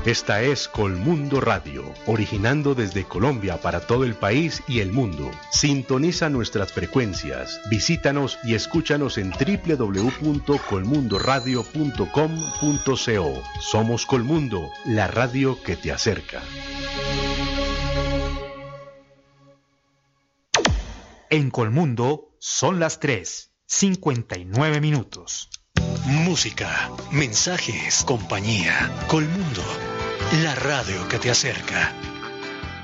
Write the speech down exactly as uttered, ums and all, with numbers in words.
Esta es Colmundo Radio, originando desde Colombia para todo el país y el mundo. Sintoniza nuestras frecuencias, visítanos y escúchanos en doble u doble u doble u punto colmundo radio punto com punto co. Somos Colmundo, la radio que te acerca. En Colmundo son las tres, cincuenta y nueve minutos. Música, mensajes, compañía. Colmundo, la radio que te acerca.